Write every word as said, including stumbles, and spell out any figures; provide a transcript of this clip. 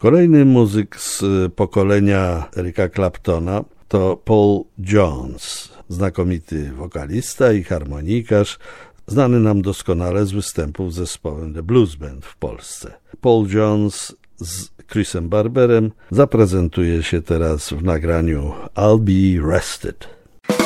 Kolejny muzyk z pokolenia Erika Claptona to Paul Jones, znakomity wokalista i harmonikarz, znany nam doskonale z występów z zespołem The Blues Band w Polsce. Paul Jones z Chrisem Barberem zaprezentuje się teraz w nagraniu I'll Be Rested.